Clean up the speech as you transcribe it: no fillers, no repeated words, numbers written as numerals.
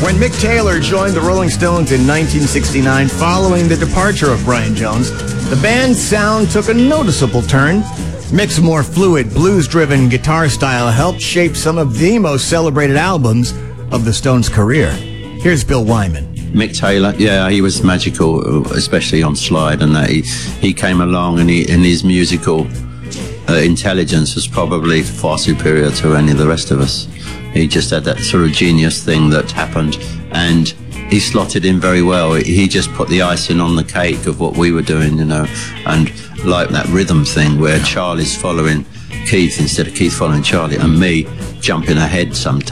When Mick Taylor joined the Rolling Stones in 1969 following the departure of Brian Jones, the band's sound took a noticeable turn. Mick's more fluid, blues-driven guitar style helped shape some of the most celebrated albums of the Stones' career. Here's Bill Wyman. Mick Taylor, yeah, he was magical, especially on Slide, and that he came along, and his musical intelligence was probably far superior to any of the rest of us. He just had that sort of genius thing that happened, and he slotted in very well. He just put the icing on the cake of what we were doing, you know, and like that rhythm thing where Charlie's following Keith instead of Keith following Charlie, and me jumping ahead sometimes.